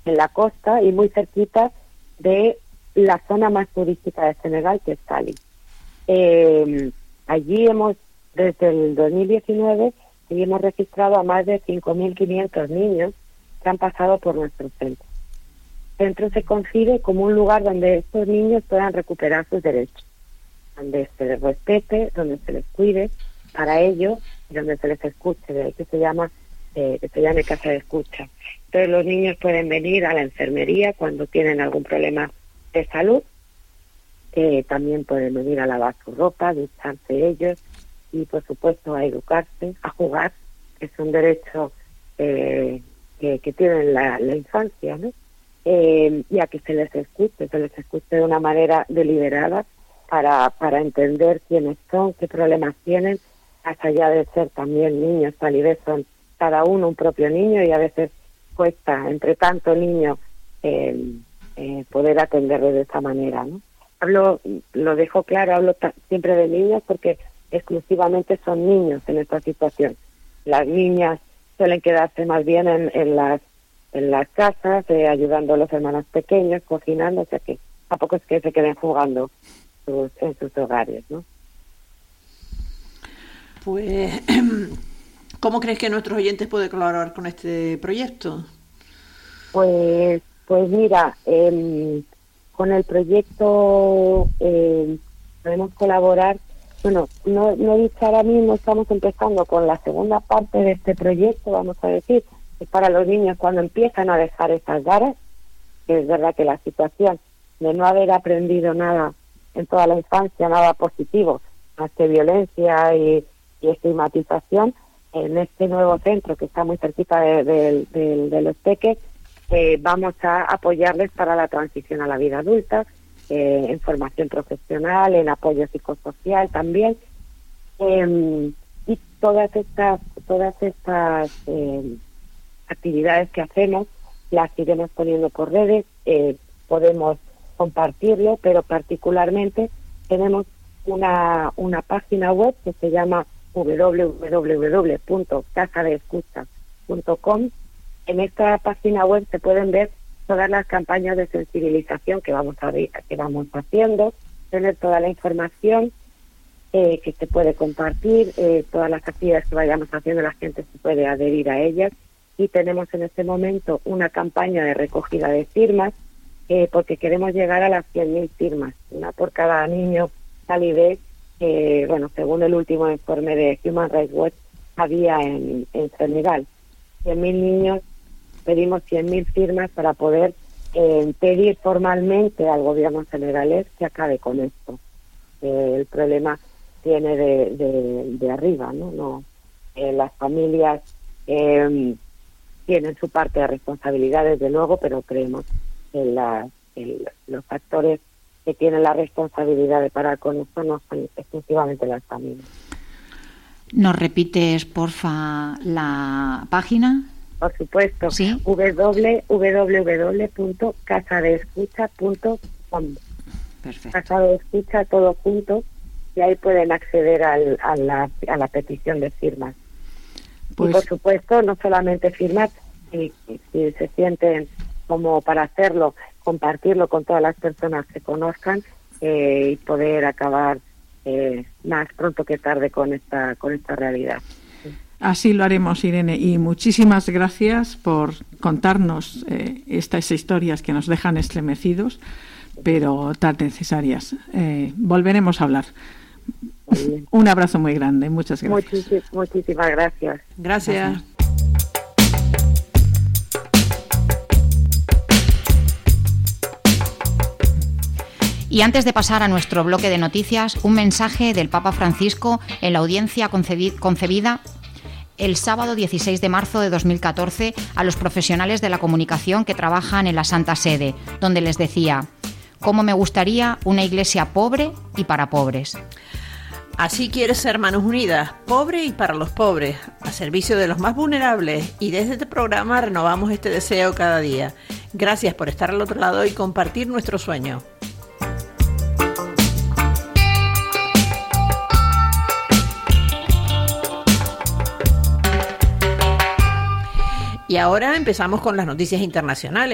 en la costa y muy cerquita de la zona más turística de Senegal, que es Cali. Allí desde el 2019, hemos registrado a más de 5.500 niños que han pasado por nuestro centro. El centro se concibe como un lugar donde estos niños puedan recuperar sus derechos, donde se les respete, donde se les cuide para ello y donde se les escuche, de que se llame casa de escucha. Entonces los niños pueden venir a la enfermería cuando tienen algún problema de salud, también pueden venir a lavar su ropa, ducharse ellos y por supuesto a educarse, a jugar, que es un derecho que tienen la infancia, ¿no? Y a que se les escuche de una manera deliberada para entender quiénes son, qué problemas tienen, más allá de ser también niños, tal y vez son cada uno un propio niño y a veces cuesta, entre tanto niño, poder atenderle de esa manera, ¿no? Lo dejo claro, hablo siempre de niños porque exclusivamente son niños en esta situación. Las niñas suelen quedarse más bien en las casas, ayudando a los hermanos pequeños, cocinando, o sea que tampoco es que se queden jugando en sus hogares, ¿no? Pues, ¿cómo crees que nuestros oyentes pueden colaborar con este proyecto? Pues mira, con el proyecto podemos colaborar. Bueno, no dicho ahora mismo, estamos empezando con la segunda parte de este proyecto, vamos a decir, que para los niños cuando empiezan a dejar esas garras, que es verdad que la situación de no haber aprendido nada en toda la infancia, nada positivo, más que violencia y estigmatización, en este nuevo centro que está muy cerquita de los peques, vamos a apoyarles para la transición a la vida adulta, en formación profesional, en apoyo psicosocial también, y todas estas actividades que hacemos las iremos poniendo por redes, podemos compartirlo, pero particularmente tenemos una página web que se llama www.casadeescucha.com. En esta página web se pueden ver todas las campañas de sensibilización que vamos haciendo, tener toda la información que se puede compartir, todas las actividades que vayamos haciendo, la gente se puede adherir a ellas, y tenemos en este momento una campaña de recogida de firmas, porque queremos llegar a las 100.000 firmas, una por cada niño talibé, según el último informe de Human Rights Watch, había en Senegal 100.000 niños. Pedimos 100.000 firmas para poder pedir formalmente al gobierno senegalés que acabe con esto. El problema viene de arriba, ¿no? Las familias tienen su parte de responsabilidad, desde luego, pero creemos que los actores que tienen la responsabilidad de parar con esto no son exclusivamente las familias. ¿Nos repites, porfa, la página? Por supuesto, ¿sí? www.casadeescucha.com. Perfecto. Casa de Escucha, todo junto, y ahí pueden acceder a la petición de firmas. Pues, y por supuesto, no solamente firmas, si se sienten como para hacerlo, compartirlo con todas las personas que conozcan, y poder acabar más pronto que tarde con esta realidad. Así lo haremos, Irene, y muchísimas gracias por contarnos estas historias que nos dejan estremecidos, pero tan necesarias. Volveremos a hablar. Un abrazo muy grande, muchas gracias. Muchísimas gracias. Gracias. Y antes de pasar a nuestro bloque de noticias, un mensaje del Papa Francisco en la audiencia concebida el sábado 16 de marzo de 2014 a los profesionales de la comunicación que trabajan en la Santa Sede, donde les decía: «Cómo me gustaría una iglesia pobre y para pobres». Así quiere ser Manos Unidas, pobre y para los pobres, a servicio de los más vulnerables, y desde este programa renovamos este deseo cada día. Gracias por estar al otro lado y compartir nuestro sueño. Y ahora empezamos con las noticias internacionales.